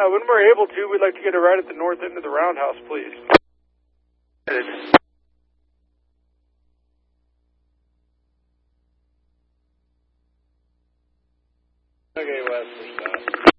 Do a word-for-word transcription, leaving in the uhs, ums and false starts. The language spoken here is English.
Yeah, when we're able to, we'd like to get a ride at the north end of the roundhouse, please. Okay, Wes, we're stopped.